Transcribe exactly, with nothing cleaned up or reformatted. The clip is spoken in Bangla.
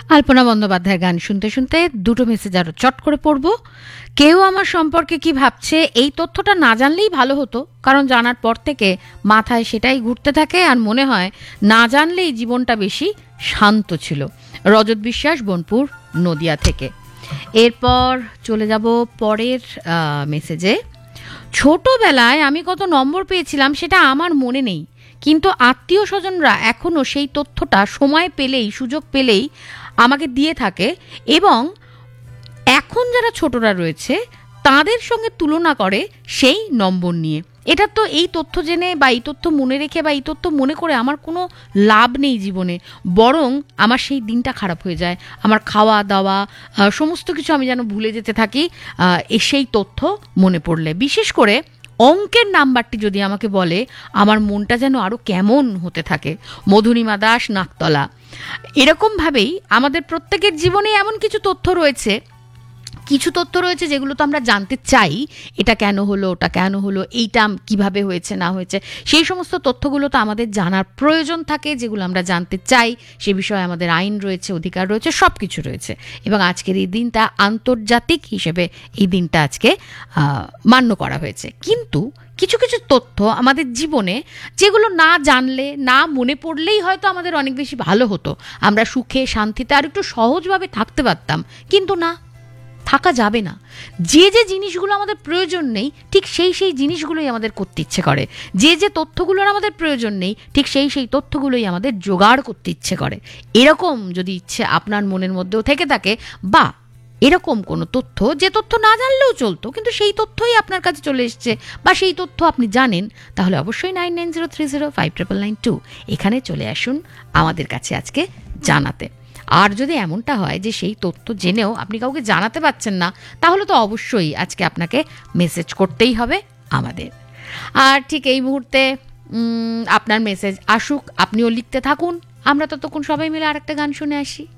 আলপনা বন্দ্যোপাধ্যায়ের গান শুনতে শুনতে দুটো মেসেজ আরও চট করে পড়ব। কেউ আমার সম্পর্কে কি ভাবছে এই তথ্যটা না জানলেই ভালো হতো, কারণ জানার পর থেকে মাথায় সেটাই ঘুরতে থাকে আর মনে হয় না জানলেই জীবনটা বেশি শান্ত ছিল। রজত বিশ্বাস, বোনপুর, নদিয়া থেকে। এরপর চলে যাব পরের মেসেজে। ছোটবেলায় আমি কত নম্বর পেয়েছিলাম সেটা আমার মনে নেই, কিন্তু আত্মীয় স্বজনরা এখনও সেই তথ্যটা সময় পেলেই সুযোগ পেলেই আমাকে দিয়ে থাকে, এবং এখন যারা ছোটরা রয়েছে তাদের সঙ্গে তুলনা করে সেই নম্বর নিয়ে। এটা তো এই তথ্য জেনে বা এই তথ্য মনে রেখে বা এই তথ্য মনে করে আমার কোনো লাভ নেই জীবনে, বরং আমার সেই দিনটা খারাপ হয়ে যায়। আমার খাওয়া দাওয়া সমস্ত কিছু আমি যেন ভুলে যেতে থাকি সেই তথ্য মনে পড়লে। বিশেষ করে অঙ্কের নাম্বারটি যদি আমাকে বলে আমার মনটা যেন আরও কেমন হতে থাকে। মধুরিমা দাস, নাকতলা। এরকমভাবেই আমাদের প্রত্যেকের জীবনে এমন কিছু তথ্য রয়েছে কিছু তথ্য রয়েছে যেগুলো তো আমরা জানতে চাই, এটা কেন হলো, ওটা কেন হলো, এইটা কিভাবে হয়েছে না হয়েছে, সেই সমস্ত তথ্যগুলো তো আমাদের জানার প্রয়োজন থাকে, যেগুলো আমরা জানতে চাই। সে বিষয়ে আমাদের আইন রয়েছে, অধিকার রয়েছে, সব কিছু রয়েছে। এবং আজকের এই দিনটা আন্তর্জাতিক হিসেবে এই দিনটা আজকে মান্য করা হয়েছে। কিন্তু কিছু কিছু তথ্য আমাদের জীবনে যেগুলো না জানলে, না মনে পড়লেই হয়তো আমাদের অনেক বেশি ভালো হতো, আমরা সুখে শান্তিতে আর একটু সহজভাবে থাকতে পারতাম, কিন্তু না, থাকা যাবে না। যে যে জিনিসগুলো আমাদের প্রয়োজন নেই ঠিক সেই সেই জিনিসগুলোই আমাদের করতে ইচ্ছে করে, যে যে তথ্যগুলোর আমাদের প্রয়োজন নেই ঠিক সেই সেই তথ্যগুলোই আমাদের জোগাড় করতে ইচ্ছে করে। এরকম যদি ইচ্ছে আপনার মনের মধ্যেও থেকে থাকে, বা এরকম কোনো তথ্য যে তথ্য না জানলেও চলতো কিন্তু সেই তথ্যই আপনার কাছে চলে এসছে, বা সেই তথ্য আপনি জানেন, তাহলে অবশ্যই nine nine zero three zero five triple nine two এখানে চলে আসুন আমাদের কাছে আজকে জানাতে। আর যদি এমনটা হয় যে সেই তথ্য জেনেও আপনি কাউকে জানাতে পারছেন না, তাহলে তো অবশ্যই আজকে আপনাকে মেসেজ করতেই হবে আমাদের। আর ঠিক এই মুহূর্তে আপনার মেসেজ আসুক, আপনিও লিখতে থাকুন, আমরা ততক্ষণ সবাই মিলে আরেকটা গান শুনে আসি।